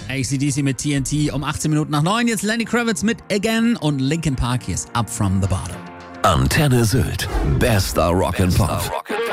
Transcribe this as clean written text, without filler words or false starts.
AC/DC mit TNT um 18 Minuten nach 9. Jetzt Lenny Kravitz mit Again und Linkin Park. Hier ist Up From The Bottom. Antenne Sylt. Bester Rock and Pop.